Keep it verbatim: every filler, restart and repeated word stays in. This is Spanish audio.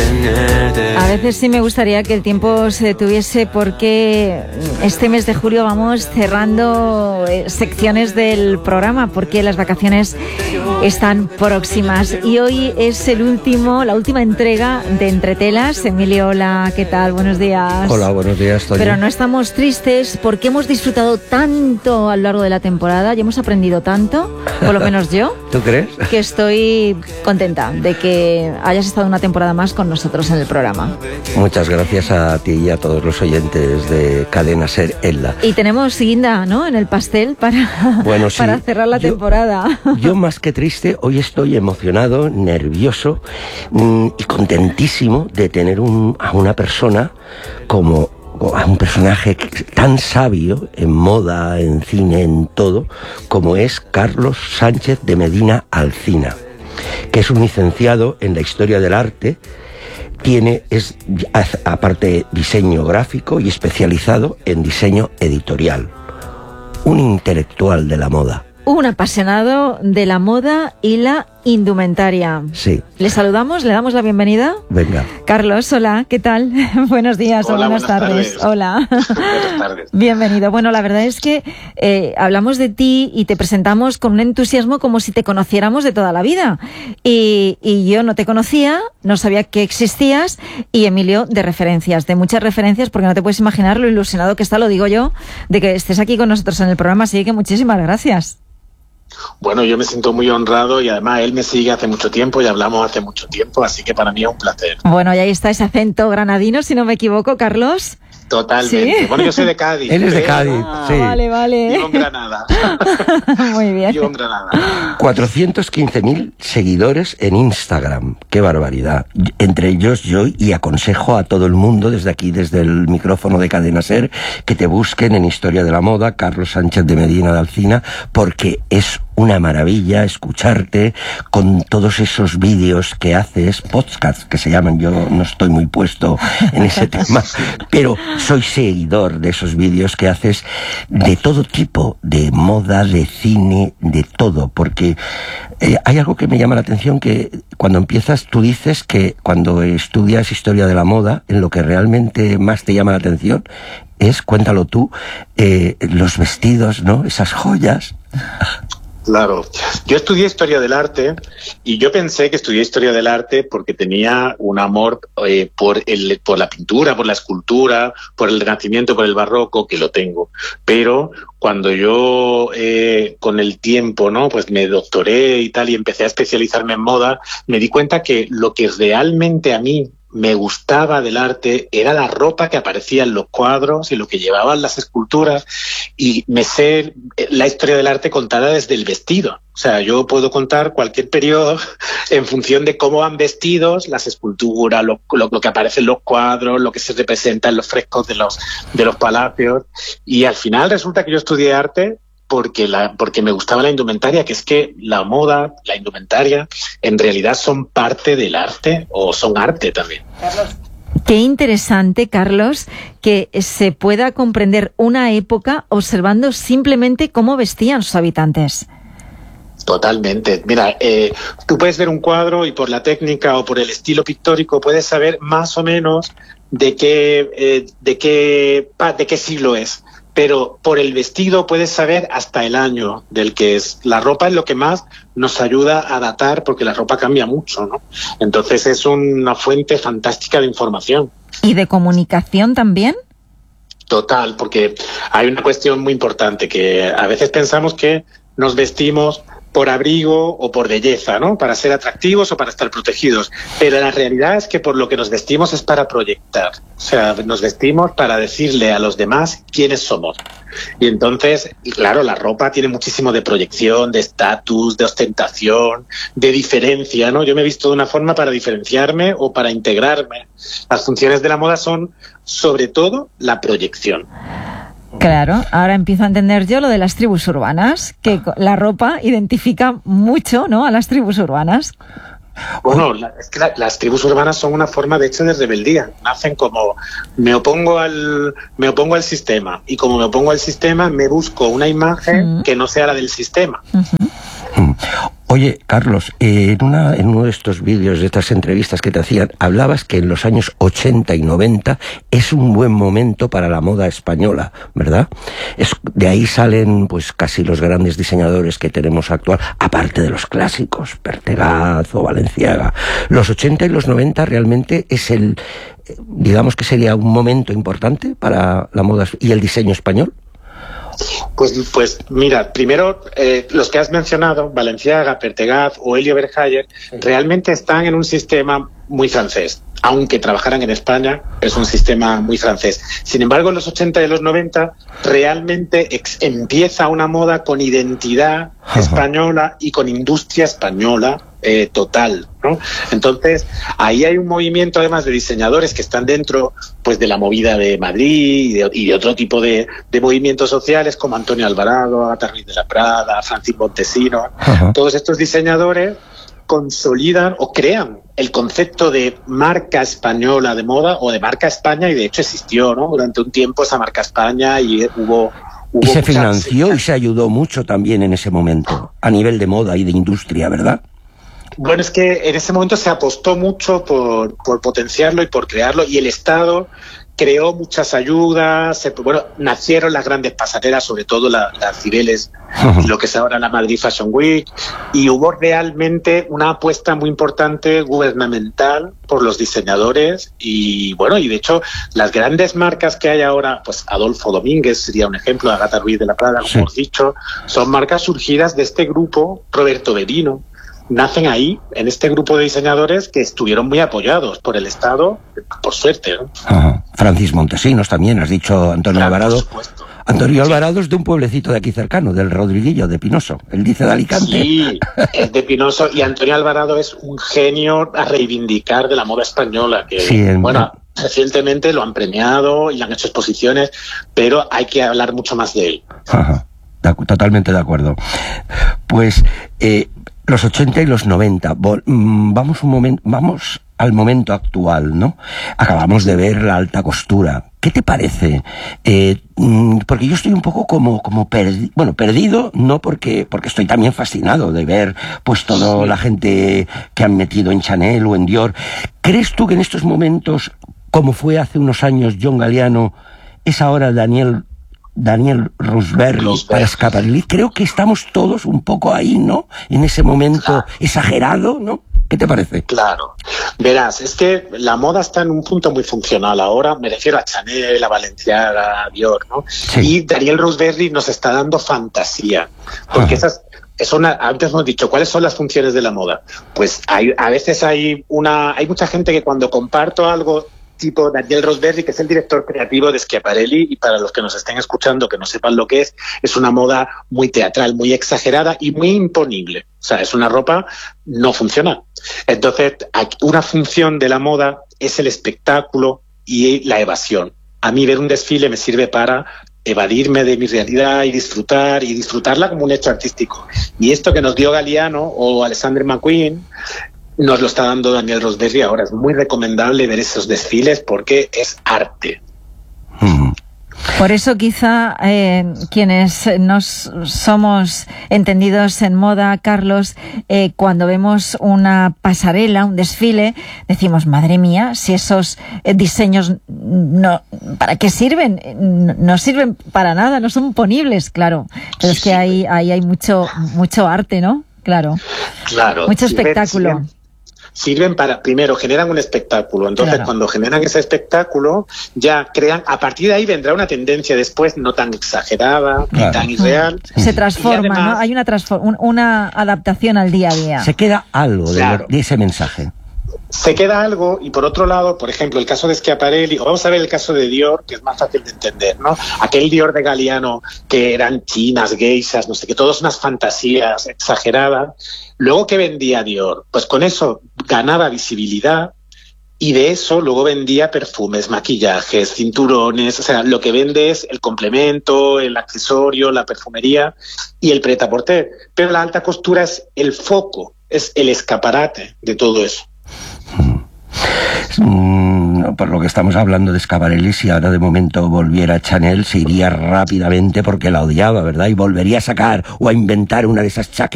A veces sí me gustaría que el tiempo se detuviese, porque este mes de julio vamos cerrando secciones del programa, porque las vacaciones están próximas y hoy es el último, la última entrega de Entretelas. Emilio, hola, ¿qué tal? Buenos días. Hola, buenos días, Toñi. Pero no estamos tristes porque hemos disfrutado tanto a lo largo de la temporada y hemos aprendido tanto, por lo menos yo. ¿Tú crees? Que estoy contenta de que hayas estado una temporada más con nosotros en el programa. Muchas gracias a ti y a todos los oyentes de Cadena Ser Elda. Y tenemos guinda, ¿no?, en el pastel para, bueno, sí. para cerrar la yo, temporada. Yo más que triste, hoy estoy emocionado, nervioso mmm, y contentísimo de tener un, a una persona como... a un personaje tan sabio en moda, en cine, en todo, como es Carlos Sánchez de Medina Alsina, que es un licenciado en la historia del arte. Tiene, es aparte diseño gráfico y especializado en diseño editorial. Un intelectual de la moda. Un apasionado de la moda y la indumentaria. Sí. Le saludamos, le damos la bienvenida. Venga. Carlos, hola, ¿qué tal? Buenos días. Hola, o buenas, buenas tardes. tardes. Hola. Buenas tardes. Bienvenido. Bueno, la verdad es que eh, hablamos de ti y te presentamos con un entusiasmo como si te conociéramos de toda la vida. Y, y yo no te conocía, no sabía que existías, y Emilio de referencias, de muchas referencias, porque no te puedes imaginar lo ilusionado que está, lo digo yo, de que estés aquí con nosotros en el programa. Así que muchísimas gracias. Bueno, yo me siento muy honrado y además él me sigue hace mucho tiempo y hablamos hace mucho tiempo, así que para mí es un placer. Bueno, y ahí está ese acento granadino, si no me equivoco, Carlos. Totalmente. ¿Sí? Bueno, yo soy de Cádiz. Él es de Cádiz, ah, sí. Vale, vale. Vivo en Granada. Muy bien. Vivo en Granada. cuatrocientos quince mil seguidores en Instagram. Qué barbaridad. Entre ellos yo, y aconsejo a todo el mundo desde aquí, desde el micrófono de Cadena Ser, que te busquen en Historia de la Moda, Carlos Sánchez de Medina Alsina, porque es una maravilla escucharte con todos esos vídeos que haces, podcasts que se llaman. Yo no estoy muy puesto en ese tema, pero soy seguidor de esos vídeos que haces de todo tipo, de moda, de cine, de todo, porque eh, hay algo que me llama la atención, que cuando empiezas tú dices que cuando estudias historia de la moda, en lo que realmente más te llama la atención es, cuéntalo tú, eh, los vestidos, ¿no? Esas joyas. Claro, yo estudié Historia del Arte y yo pensé que estudié Historia del Arte porque tenía un amor eh, por, el, por la pintura, por la escultura, por el Renacimiento, por el Barroco, que lo tengo. Pero cuando yo eh, con el tiempo, ¿no?, pues me doctoré y tal y empecé a especializarme en moda, me di cuenta que lo que realmente a mí me gustaba del arte era la ropa que aparecía en los cuadros y lo que llevaban las esculturas, y me sé la historia del arte contada desde el vestido. O sea, yo puedo contar cualquier periodo en función de cómo van vestidos, las esculturas, lo, lo, lo que aparece en los cuadros, lo que se representa en los frescos de los, de los palacios. Y al final resulta que yo estudié arte porque la porque me gustaba la indumentaria, que es que la moda, la indumentaria, en realidad son parte del arte, o son arte también. Carlos. Qué interesante, Carlos, que se pueda comprender una época observando simplemente cómo vestían sus habitantes. Totalmente. Mira, eh, tú puedes ver un cuadro y por la técnica o por el estilo pictórico puedes saber más o menos de qué, eh, de qué, de qué siglo es. Pero por el vestido puedes saber hasta el año del que es. La ropa es lo que más nos ayuda a datar, porque la ropa cambia mucho, ¿no? Entonces es una fuente fantástica de información. ¿Y de comunicación también? Total, porque hay una cuestión muy importante, que a veces pensamos que nos vestimos por abrigo o por belleza, ¿no?, para ser atractivos o para estar protegidos. Pero la realidad es que por lo que nos vestimos es para proyectar. O sea, nos vestimos para decirle a los demás quiénes somos. Y entonces, claro, la ropa tiene muchísimo de proyección, de estatus, de ostentación, de diferencia, ¿no? Yo me he visto de una forma para diferenciarme o para integrarme. Las funciones de la moda son, sobre todo, la proyección. Claro, ahora empiezo a entender yo lo de las tribus urbanas, que la ropa identifica mucho, ¿no?, a las tribus urbanas. Bueno, la, es que la, las tribus urbanas son una forma, de hecho, de rebeldía. Nacen como me opongo al me opongo al sistema, y como me opongo al sistema me busco una imagen uh-huh. que no sea la del sistema. Uh-huh. Oye, Carlos, eh, en, una, en uno de estos vídeos, de estas entrevistas que te hacían, hablabas que en los años ochenta y noventa es un buen momento para la moda española, ¿verdad? Es, de ahí salen pues casi los grandes diseñadores que tenemos actual, aparte de los clásicos, Pertegaz o Balenciaga. Los ochenta y los noventa realmente es el, digamos que sería un momento importante para la moda y el diseño español. Pues, pues mira, primero, eh, los que has mencionado, Balenciaga, Pertegaz o Helio Berhayer, realmente están en un sistema muy francés. Aunque trabajaran en España, es un sistema muy francés. Sin embargo, en los ochenta y los noventa, realmente ex empieza una moda con identidad española y con industria española eh, total, ¿no? Entonces, ahí hay un movimiento, además, de diseñadores que están dentro pues de la movida de Madrid y de, y de otro tipo de, de movimientos sociales, como Antonio Alvarado, Agatha Ruiz de la Prada, Francis Montesino. Uh-huh. Todos estos diseñadores consolidan o crean el concepto de marca española de moda o de marca España, y de hecho existió, ¿no? Durante un tiempo esa marca España y hubo... hubo y se financió y se ayudó mucho también en ese momento, a nivel de moda y de industria, ¿verdad? Bueno, es que en ese momento se apostó mucho por, por potenciarlo y por crearlo, y el Estado creó muchas ayudas, se, bueno, nacieron las grandes pasarelas, sobre todo la, las Cibeles, uh-huh. lo que es ahora la Madrid Fashion Week, y hubo realmente una apuesta muy importante gubernamental por los diseñadores, y bueno, y de hecho las grandes marcas que hay ahora, pues Adolfo Domínguez sería un ejemplo, Agatha Ruiz de la Prada, como sí. hemos dicho, son marcas surgidas de este grupo, Roberto Berino. Nacen ahí, en este grupo de diseñadores que estuvieron muy apoyados por el Estado, por suerte, ¿no? Ajá. Francis Montesinos también, has dicho Antonio claro, Alvarado. Antonio sí. Alvarado es de un pueblecito de aquí cercano, del Rodriguillo, de Pinoso. Él dice de Alicante. Sí, es de Pinoso, y Antonio Alvarado es un genio a reivindicar de la moda española, que, sí, en... bueno, recientemente lo han premiado y le han hecho exposiciones, pero hay que hablar mucho más de él. Ajá. Totalmente de acuerdo. Pues... Eh, los ochenta y los noventa, vamos un momento, vamos al momento actual, ¿no? Acabamos de ver la alta costura. ¿Qué te parece? Eh, porque yo estoy un poco como, como perdido, bueno, perdido, no porque, porque estoy también fascinado de ver, pues, toda la gente que han metido en Chanel o en Dior. ¿Crees tú que en estos momentos, como fue hace unos años John Galliano, es ahora Daniel Daniel Roseberry para Schiaparelli? Creo que estamos todos un poco ahí, ¿no? En ese momento claro. exagerado, ¿no? ¿Qué te parece? Claro. Verás, es que la moda está en un punto muy funcional ahora. Me refiero a Chanel, a Balenciaga, a Dior, ¿no? Sí. Y Daniel Roseberry nos está dando fantasía. Porque Ajá. esas... Es una, antes hemos dicho, ¿cuáles son las funciones de la moda? Pues hay, a veces hay una... Hay mucha gente que cuando comparto algo... tipo Daniel Roseberry, que es el director creativo de Schiaparelli, y para los que nos estén escuchando que no sepan lo que es, es una moda muy teatral, muy exagerada y muy imponible. O sea, es una ropa no funcional. Entonces, una función de la moda es el espectáculo y la evasión. A mí ver un desfile me sirve para evadirme de mi realidad y disfrutar, y disfrutarla como un hecho artístico. Y esto que nos dio Galliano o Alexander McQueen, nos lo está dando Daniel Roseberry ahora. Es muy recomendable ver esos desfiles porque es arte. Mm. Por eso quizá eh, quienes nos somos entendidos en moda, Carlos, eh, cuando vemos una pasarela, un desfile, decimos, madre mía, si esos eh, diseños no, ¿para qué sirven? No, no sirven para nada, no son ponibles, claro. Pero sí, es que sí. ahí, ahí hay mucho, mucho arte, ¿no? Claro. Claro. Mucho espectáculo. Sirven, sirven para, primero, generan un espectáculo. Entonces, claro. cuando generan ese espectáculo, ya crean, a partir de ahí vendrá una tendencia después no tan exagerada, claro. ni tan irreal. Se transforma, además, ¿no? Hay una, transform- una adaptación al día a día. Se queda algo de, claro. de ese mensaje. Se queda algo, y por otro lado, por ejemplo, el caso de Schiaparelli, o vamos a ver el caso de Dior, que es más fácil de entender, ¿no? Aquel Dior de Galliano, que eran chinas, geishas, no sé qué, todas unas fantasías exageradas. Luego, ¿qué vendía Dior? Pues con eso ganaba visibilidad, y de eso luego vendía perfumes, maquillajes, cinturones. O sea, lo que vende es el complemento, el accesorio, la perfumería y el prêt-à-porter. Pero la alta costura es el foco, es el escaparate de todo eso. Mm, por lo que estamos hablando de Schiaparelli, si ahora de momento volviera Chanel, se iría rápidamente porque la odiaba, ¿verdad? Y volvería a sacar o a inventar una de esas chaquetas